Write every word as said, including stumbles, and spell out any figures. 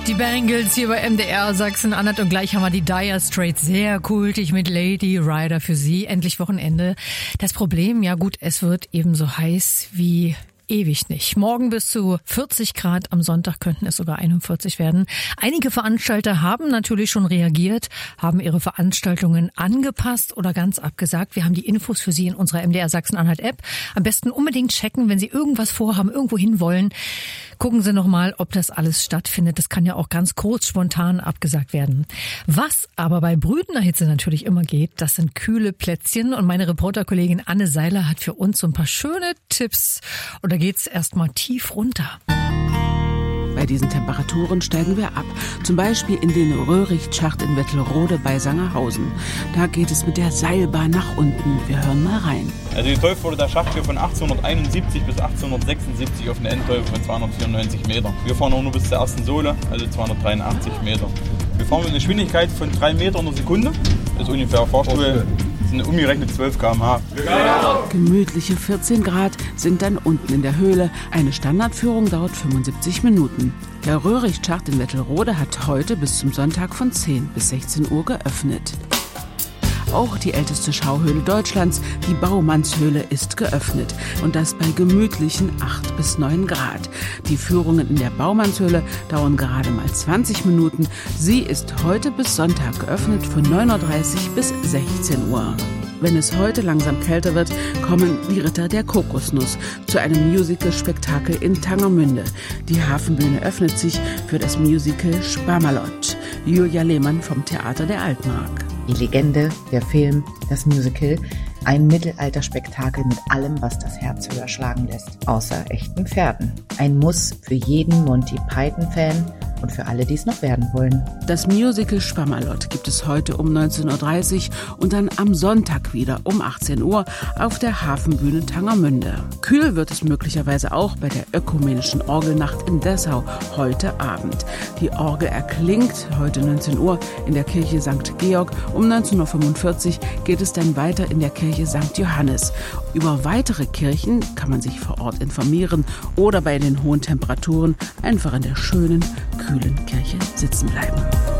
Die Bangles hier bei M D R Sachsen-Anhalt und gleich haben wir die Dire Straits, sehr kultig mit Lady Rider für Sie. Endlich Wochenende. Das Problem, ja gut, es wird ebenso heiß wie ewig nicht. Morgen bis zu vierzig Grad, am Sonntag könnten es sogar einundvierzig werden. Einige Veranstalter haben natürlich schon reagiert, haben ihre Veranstaltungen angepasst oder ganz abgesagt. Wir haben die Infos für Sie in unserer M D R Sachsen-Anhalt-App. Am besten unbedingt checken, wenn Sie irgendwas vorhaben, irgendwo hin wollen. Gucken Sie noch mal, ob das alles stattfindet. Das kann ja auch ganz kurz, spontan abgesagt werden. Was aber bei brütender Hitze natürlich immer geht, das sind kühle Plätzchen. Und meine Reporterkollegin Anne Seiler hat für uns so ein paar schöne Tipps. Und da geht's erstmal tief runter. Bei diesen Temperaturen steigen wir ab. Zum Beispiel in den Röhricht-Schacht in Wettelrode bei Sangerhausen. Da geht es mit der Seilbahn nach unten. Wir hören mal rein. Also geteuft wurde der Schacht hier von achtzehnhunderteinundsiebzig bis achtzehnhundertsechsundsiebzig auf eine Endteufel von zweihundertvierundneunzig Meter. Wir fahren auch nur bis zur ersten Sohle, also zweihundertdreiundachtzig Meter. Wir fahren mit einer Geschwindigkeit von drei Meter in der Sekunde. Das ist ungefähr Fahrstuhl. Das sind umgerechnet zwölf Kilometer pro Stunde. Gemütliche vierzehn Grad sind dann unten in der Höhle. Eine Standardführung dauert fünfundsiebzig Minuten. Der Röhricht-Schacht in Wettelrode hat heute bis zum Sonntag von zehn bis sechzehn Uhr geöffnet. Auch die älteste Schauhöhle Deutschlands, die Baumannshöhle, ist geöffnet. Und das bei gemütlichen acht bis neun Grad. Die Führungen in der Baumannshöhle dauern gerade mal zwanzig Minuten. Sie ist heute bis Sonntag geöffnet von neun Uhr dreißig bis sechzehn Uhr. Wenn es heute langsam kälter wird, kommen die Ritter der Kokosnuss zu einem Musical-Spektakel in Tangermünde. Die Hafenbühne öffnet sich für das Musical Spamalot. Julia Lehmann vom Theater der Altmark. Die Legende, der Film, das Musical, ein Mittelalterspektakel mit allem, was das Herz höher schlagen lässt, außer echten Pferden. Ein Muss für jeden Monty Python-Fan und für alle, die es noch werden wollen. Das Musical Spamalot gibt es heute um neunzehn Uhr dreißig und dann am Sonntag wieder um achtzehn Uhr auf der Hafenbühne Tangermünde. Kühl wird es möglicherweise auch bei der ökumenischen Orgelnacht in Dessau heute Abend. Die Orgel erklingt heute neunzehn Uhr in der Kirche Sankt Georg. Um neunzehn Uhr fünfundvierzig geht es dann weiter in der Kirche Sankt Johannes. Über weitere Kirchen kann man sich vor Ort informieren oder bei den hohen Temperaturen einfach in der schönen, kühlen Kirche sitzen bleiben.